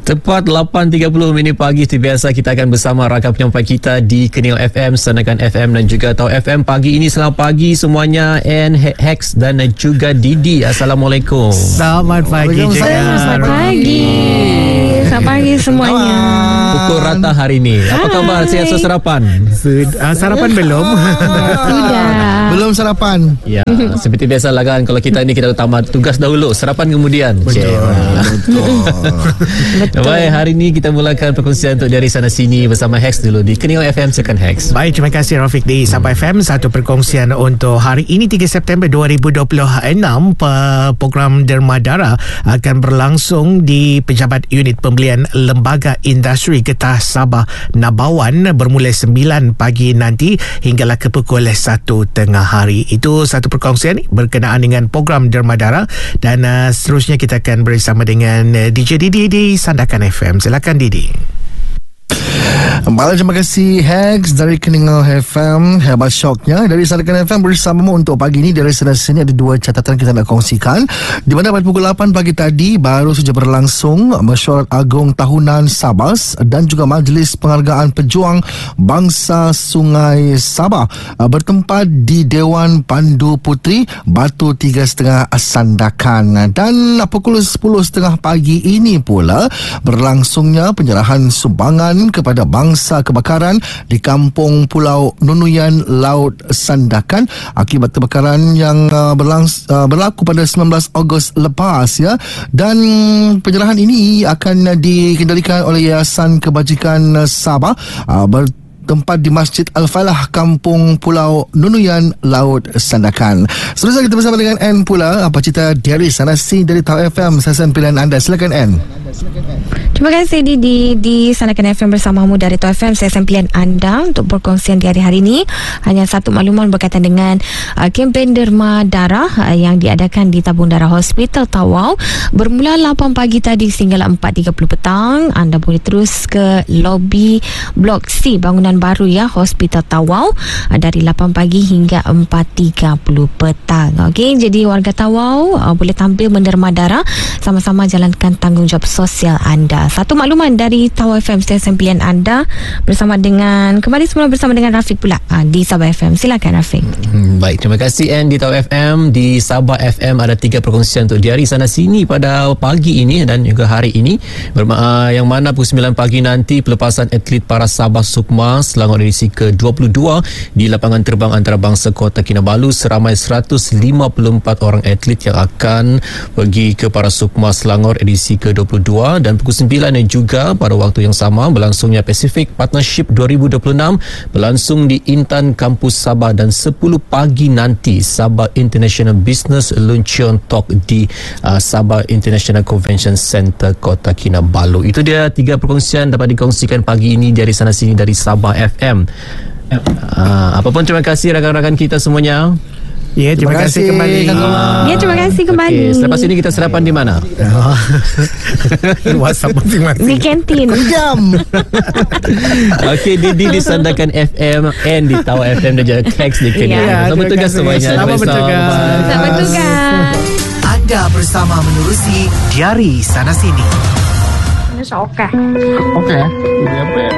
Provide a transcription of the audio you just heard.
Tepat 8.30 pagi seperti biasa kita akan bersama rakan penyampai kita di Kenil FM, Sandakan FM dan juga Tau FM. Pagi ini selamat pagi semuanya, Ann, Hex dan juga Didi. Assalamualaikum. Selamat pagi juga. Selamat pagi. Selamat pagi semuanya. Pukul rata hari ini. Apa khabar? Sihat sarapan? Sarapan belum? Sudah. Belum sarapan. Ya, seperti biasa lah kan. Kalau kita ni kita utama tugas dahulu, sarapan kemudian. Betul. Baik, hari ini kita mulakan perkongsian untuk dari sana sini bersama Hex dulu di Kenil FM. Silakan Hex. Baik, terima kasih Rafiq di Sabah FM. Satu perkongsian untuk hari ini 3 September 2026. Program Derma Dara akan berlangsung di Pejabat Unit Pembelian Lembaga Industri Getah Sabah Nabawan bermula 9 pagi nanti hinggalah ke pukul 1 tengah hari. Itu satu perkongsian berkenaan dengan program Derma Dara dan seterusnya kita akan bersama dengan DJ Didi di Sandakan FM. Silakan Didi. Terima kasih Hex dari Keningau FM. Hebat syoknya dari Sandakan FM bersamamu untuk pagi ini. Dari sana sini ada dua catatan kita nak kongsikan. Di mana pada pukul 8 pagi tadi baru saja berlangsung Mesyuarat Agung Tahunan Sabas dan juga Majlis Penghargaan Pejuang Bangsa Sungai Sabah bertempat di Dewan Pandu Puteri Batu 3.5 Sandakan. Dan pukul 10.30 pagi ini pula berlangsungnya penyerahan sumbangan kepada bangsa kebakaran di Kampung Pulau Nunuyan Laut Sandakan akibat kebakaran yang berlaku pada 19 Ogos lepas ya. Dan penyerahan ini akan dikendalikan oleh Yayasan Kebajikan Sabah tempat di Masjid Al-Falah Kampung Pulau Nunuyan Laut Sandakan. Seterusnya kita bersama dengan Ann pula. Apa cerita dari sana sini dari Tau FM, stesen pilihan anda. Silakan Ann. Terima kasih Didi di Sandakan FM bersamamu dari Tau FM. Saya pilihan anda untuk perkongsian di hari ini. Hanya satu makluman berkaitan dengan kempen Derma Darah yang diadakan di Tabung Darah Hospital Tawau bermula 8 pagi tadi sehingga 4.30 petang. Anda boleh terus ke lobi Blok C bangunan baru ya Hospital Tawau dari 8 pagi hingga 4.30 petang. Okey, jadi warga Tawau boleh tampil menderma darah, sama-sama jalankan tanggungjawab sosial anda. Satu makluman dari Tau FM, stesen pilihan anda, bersama dengan kembali semula bersama dengan Rafiq pula di Sabah FM. Silakan Rafiq. Baik, terima kasih Ann di Tau FM. Di Sabah FM ada 3 perkongsian untuk di sana sini pada pagi ini dan juga hari ini, yang mana pukul 9 pagi nanti pelepasan atlet para Sabah Sukma Selangor edisi ke-22 di lapangan terbang antarabangsa Kota Kinabalu. Seramai 154 orang atlet yang akan pergi ke para Sukma Selangor edisi ke-22. Dan pukul 9 juga pada waktu yang sama berlangsungnya Pacific Partnership 2026 berlangsung di Intan Kampus Sabah. Dan 10 pagi nanti Sabah International Business Luncheon Talk di Sabah International Convention Center Kota Kinabalu. Itu dia 3 perkongsian dapat dikongsikan pagi ini dari sana sini dari Sabah FM. Apapun terima kasih rakan-rakan kita semuanya. Ya, terima kasih kembali. Ya, terima kasih kembali. Okay, selepas ini kita sarapan di mana? WhatsApp masing-masing. Di kantin. Jam. Okey, Didi di Sandakan FM, Ann di Tau FM dan juga Hex di Kenil. Selamat bertugas semuanya. Selamat bertugas. Selamat bertugas. Anda bersama menerusi Diari Sana Sini. Ini sokah. Okey.